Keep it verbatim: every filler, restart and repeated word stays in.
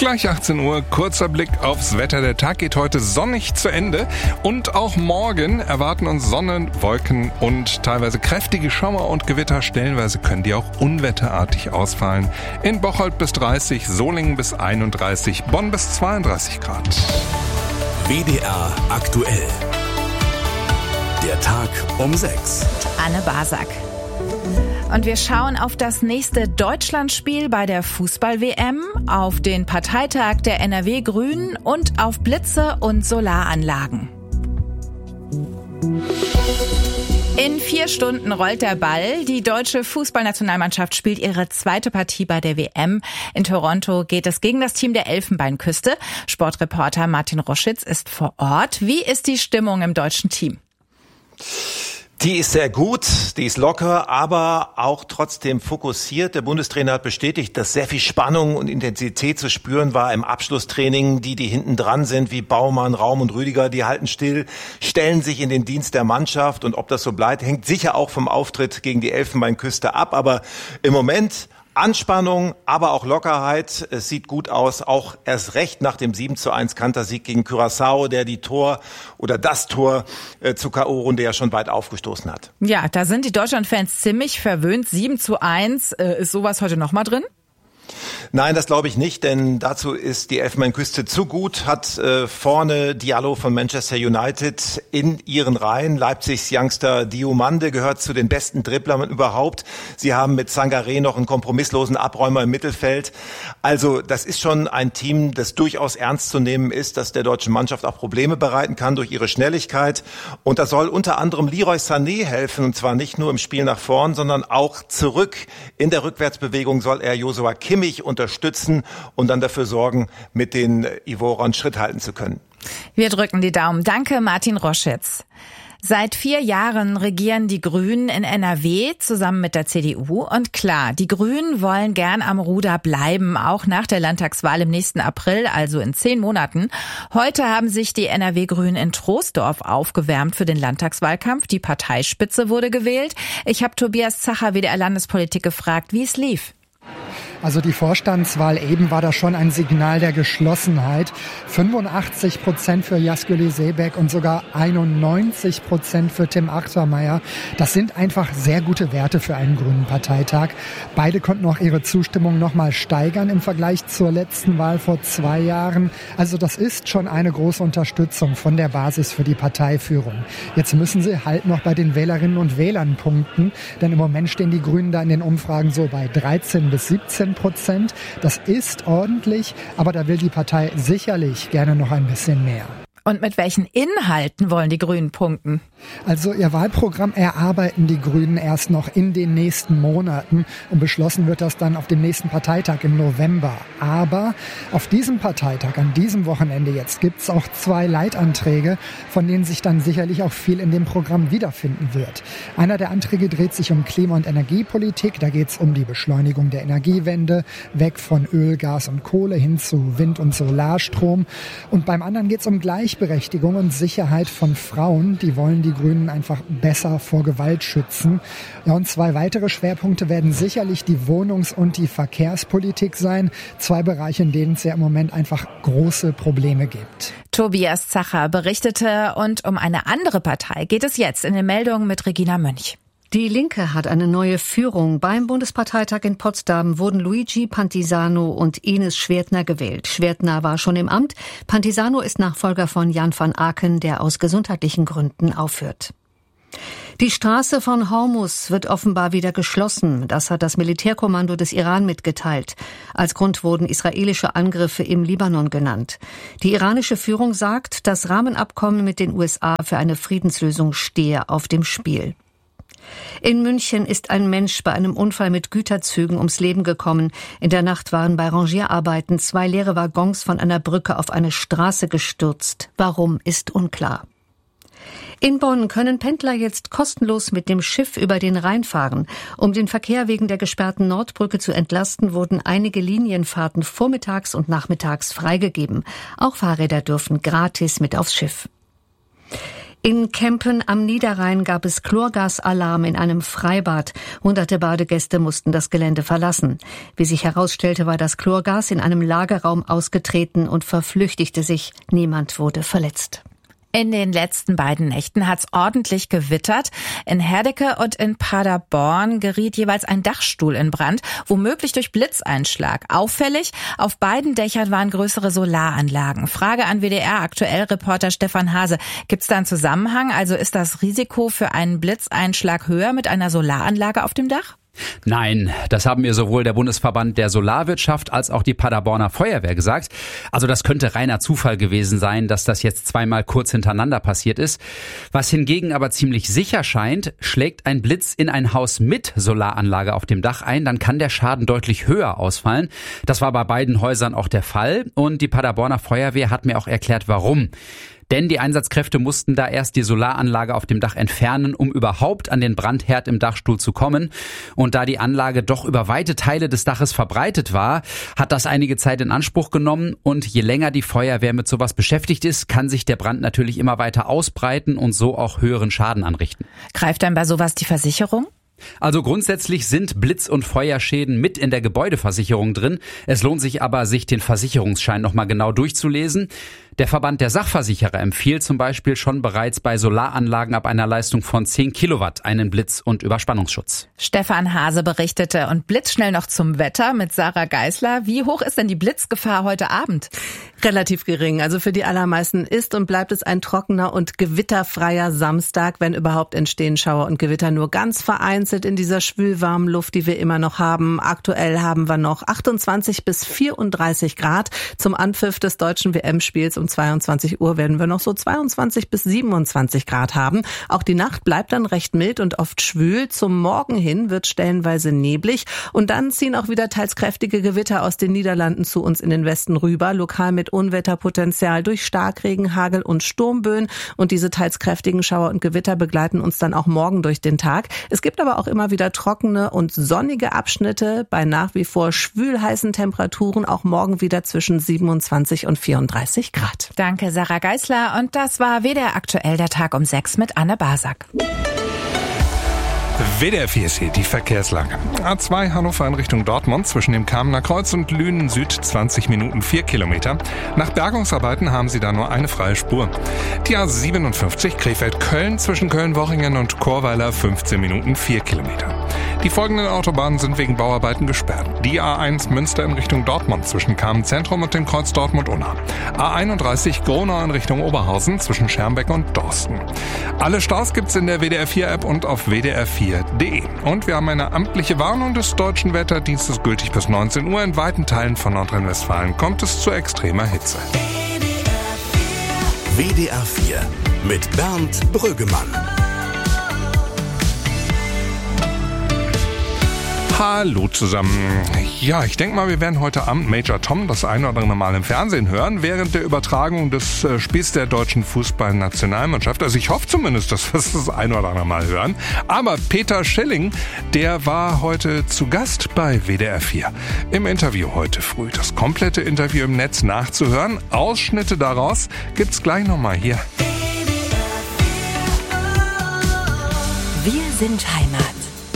Gleich achtzehn Uhr, kurzer Blick aufs Wetter. Der Tag geht heute sonnig zu Ende und auch morgen erwarten uns Sonne, Wolken und teilweise kräftige Schauer und Gewitter. Stellenweise können die auch unwetterartig ausfallen. In Bocholt bis dreißig, Solingen bis einunddreißig, Bonn bis zweiunddreißig Grad. W D R aktuell. Der Tag um sechs. Anne Basak. Und wir schauen auf das nächste Deutschlandspiel bei der Fußball-W M, auf den Parteitag der N R W Grünen und auf Blitze und Solaranlagen. In vier Stunden rollt der Ball. Die deutsche Fußballnationalmannschaft spielt ihre zweite Partie bei der W M. In Toronto geht es gegen das Team der Elfenbeinküste. Sportreporter Martin Roschitz ist vor Ort. Wie ist die Stimmung im deutschen Team? Die ist sehr gut, die ist locker, aber auch trotzdem fokussiert. Der Bundestrainer hat bestätigt, dass sehr viel Spannung und Intensität zu spüren war im Abschlusstraining. Die, die hinten dran sind, wie Baumann, Raum und Rüdiger, die halten still, stellen sich in den Dienst der Mannschaft. Und ob das so bleibt, hängt sicher auch vom Auftritt gegen die Elfenbeinküste ab. Aber im Moment Anspannung, aber auch Lockerheit. Es sieht gut aus, auch erst recht nach dem sieben zu eins Kantersieg gegen Curaçao, der die Tor oder das Tor äh, zur K O-Runde ja schon weit aufgestoßen hat. Ja, da sind die Deutschlandfans ziemlich verwöhnt. sieben zu eins, äh, ist sowas heute nochmal drin? Nein, das glaube ich nicht, denn dazu ist die Elfenbeinküste zu gut, hat äh, vorne Diallo von Manchester United in ihren Reihen. Leipzigs Youngster Diomande gehört zu den besten Dribblern überhaupt. Sie haben mit Sangaré noch einen kompromisslosen Abräumer im Mittelfeld. Also das ist schon ein Team, das durchaus ernst zu nehmen ist, das der deutschen Mannschaft auch Probleme bereiten kann durch ihre Schnelligkeit. Und da soll unter anderem Leroy Sané helfen, und zwar nicht nur im Spiel nach vorn, sondern auch zurück. In der Rückwärtsbewegung soll er Joshua Kimmich unterstützen und dann dafür sorgen, mit den Ivorern Schritt halten zu können. Wir drücken die Daumen. Danke, Martin Roschitz. Seit vier Jahren regieren die Grünen in N R W zusammen mit der C D U. Und klar, die Grünen wollen gern am Ruder bleiben, auch nach der Landtagswahl im nächsten April, also in zehn Monaten. Heute haben sich die N R W-Grünen in Troisdorf aufgewärmt für den Landtagswahlkampf. Die Parteispitze wurde gewählt. Ich habe Tobias Zacher, W D R-Landespolitik, gefragt, wie es lief. Also die Vorstandswahl eben war da schon ein Signal der Geschlossenheit. fünfundachtzig Prozent für Yazguli Sebek und sogar einundneunzig Prozent für Tim Achtermeier. Das sind einfach sehr gute Werte für einen grünen Parteitag. Beide konnten auch ihre Zustimmung noch mal steigern im Vergleich zur letzten Wahl vor zwei Jahren. Also das ist schon eine große Unterstützung von der Basis für die Parteiführung. Jetzt müssen sie halt noch bei den Wählerinnen und Wählern punkten, denn im Moment stehen die Grünen da in den Umfragen so bei dreizehn bis siebzehn Prozent. Das ist ordentlich, aber da will die Partei sicherlich gerne noch ein bisschen mehr. Und mit welchen Inhalten wollen die Grünen punkten? Also ihr Wahlprogramm erarbeiten die Grünen erst noch in den nächsten Monaten und beschlossen wird das dann auf dem nächsten Parteitag im November. Aber auf diesem Parteitag, an diesem Wochenende jetzt, gibt es auch zwei Leitanträge, von denen sich dann sicherlich auch viel in dem Programm wiederfinden wird. Einer der Anträge dreht sich um Klima- und Energiepolitik. Da geht es um die Beschleunigung der Energiewende, weg von Öl, Gas und Kohle hin zu Wind- und Solarstrom. Und beim anderen geht es um Gleichberechtigung und Sicherheit von Frauen. Die wollen die Grünen einfach besser vor Gewalt schützen. Ja, und zwei weitere Schwerpunkte werden sicherlich die Wohnungs- und die Verkehrspolitik sein. Zwei Bereiche, in denen es ja im Moment einfach große Probleme gibt. Tobias Zacher berichtete, und um eine andere Partei geht es jetzt in den Meldungen mit Regina Mönch. Die Linke hat eine neue Führung. Beim Bundesparteitag in Potsdam wurden Luigi Pantisano und Ines Schwertner gewählt. Schwertner war schon im Amt. Pantisano ist Nachfolger von Jan van Aken, der aus gesundheitlichen Gründen aufhört. Die Straße von Hormuz wird offenbar wieder geschlossen. Das hat das Militärkommando des Iran mitgeteilt. Als Grund wurden israelische Angriffe im Libanon genannt. Die iranische Führung sagt, das Rahmenabkommen mit den U S A für eine Friedenslösung stehe auf dem Spiel. In München ist ein Mensch bei einem Unfall mit Güterzügen ums Leben gekommen. In der Nacht waren bei Rangierarbeiten zwei leere Waggons von einer Brücke auf eine Straße gestürzt. Warum, ist unklar. In Bonn können Pendler jetzt kostenlos mit dem Schiff über den Rhein fahren. Um den Verkehr wegen der gesperrten Nordbrücke zu entlasten, wurden einige Linienfahrten vormittags und nachmittags freigegeben. Auch Fahrräder dürfen gratis mit aufs Schiff. In Kempen am Niederrhein gab es Chlorgasalarm in einem Freibad. Hunderte Badegäste mussten das Gelände verlassen. Wie sich herausstellte, war das Chlorgas in einem Lagerraum ausgetreten und verflüchtigte sich. Niemand wurde verletzt. In den letzten beiden Nächten hat's ordentlich gewittert. In Herdecke und in Paderborn geriet jeweils ein Dachstuhl in Brand, womöglich durch Blitzeinschlag. Auffällig, auf beiden Dächern waren größere Solaranlagen. Frage an W D R-Aktuell-Reporter Stefan Hase. Gibt's da einen Zusammenhang? Also ist das Risiko für einen Blitzeinschlag höher mit einer Solaranlage auf dem Dach? Nein, das haben mir sowohl der Bundesverband der Solarwirtschaft als auch die Paderborner Feuerwehr gesagt. Also das könnte reiner Zufall gewesen sein, dass das jetzt zweimal kurz hintereinander passiert ist. Was hingegen aber ziemlich sicher scheint, schlägt ein Blitz in ein Haus mit Solaranlage auf dem Dach ein, dann kann der Schaden deutlich höher ausfallen. Das war bei beiden Häusern auch der Fall und die Paderborner Feuerwehr hat mir auch erklärt, warum. Denn die Einsatzkräfte mussten da erst die Solaranlage auf dem Dach entfernen, um überhaupt an den Brandherd im Dachstuhl zu kommen. Und da die Anlage doch über weite Teile des Daches verbreitet war, hat das einige Zeit in Anspruch genommen. Und je länger die Feuerwehr mit sowas beschäftigt ist, kann sich der Brand natürlich immer weiter ausbreiten und so auch höheren Schaden anrichten. Greift dann bei sowas die Versicherung? Also grundsätzlich sind Blitz- und Feuerschäden mit in der Gebäudeversicherung drin. Es lohnt sich aber, sich den Versicherungsschein nochmal genau durchzulesen. Der Verband der Sachversicherer empfiehlt zum Beispiel schon bereits bei Solaranlagen ab einer Leistung von zehn Kilowatt einen Blitz- und Überspannungsschutz. Stefan Hase berichtete und blitzschnell noch zum Wetter mit Sarah Geisler. Wie hoch ist denn die Blitzgefahr heute Abend? Relativ gering. Also für die allermeisten ist und bleibt es ein trockener und gewitterfreier Samstag. Wenn überhaupt, entstehen Schauer und Gewitter nur ganz vereinzelt in dieser schwülwarmen Luft, die wir immer noch haben. Aktuell haben wir noch achtundzwanzig bis vierunddreißig Grad. Zum Anpfiff des deutschen W M-Spiels um zweiundzwanzig Uhr werden wir noch so zweiundzwanzig bis siebenundzwanzig Grad haben. Auch die Nacht bleibt dann recht mild und oft schwül. Zum Morgen hin wird stellenweise neblig und dann ziehen auch wieder teils kräftige Gewitter aus den Niederlanden zu uns in den Westen rüber. Lokal mit Unwetterpotenzial durch Starkregen, Hagel und Sturmböen. Und diese teils kräftigen Schauer und Gewitter begleiten uns dann auch morgen durch den Tag. Es gibt aber auch immer wieder trockene und sonnige Abschnitte bei nach wie vor schwülheißen Temperaturen. Auch morgen wieder zwischen siebenundzwanzig und vierunddreißig Grad. Danke, Sarah Geisler. Und das war W D R aktuell, der Tag um sechs mit Anne Basak. W D R vier ist hier die Verkehrslage. A zwei Hannover in Richtung Dortmund zwischen dem Kamener Kreuz und Lünen Süd zwanzig Minuten vier Kilometer. Nach Bergungsarbeiten haben Sie da nur eine freie Spur. Die A siebenundfünfzig Krefeld-Köln zwischen Köln-Wochingen und Chorweiler fünfzehn Minuten vier Kilometer. Die folgenden Autobahnen sind wegen Bauarbeiten gesperrt. Die A eins Münster in Richtung Dortmund zwischen Kamen-Zentrum und dem Kreuz Dortmund-Unna. A einunddreißig Gronau in Richtung Oberhausen zwischen Schermbeck und Dorsten. Alle Staus gibt's in der W D R vier App und auf w d r vier punkt d e. Und wir haben eine amtliche Warnung des Deutschen Wetterdienstes gültig bis neunzehn Uhr. In weiten Teilen von Nordrhein-Westfalen kommt es zu extremer Hitze. W D R vier mit Bernd Brüggemann. Hallo zusammen. Ja, ich denke mal, wir werden heute Abend Major Tom das ein oder andere Mal im Fernsehen hören, während der Übertragung des äh, Spiels der deutschen Fußballnationalmannschaft. Also ich hoffe zumindest, dass wir das ein oder andere Mal hören. Aber Peter Schilling, der war heute zu Gast bei W D R vier. Im Interview heute früh. Das komplette Interview im Netz nachzuhören. Ausschnitte daraus gibt's gleich nochmal hier. Wir sind Heimat.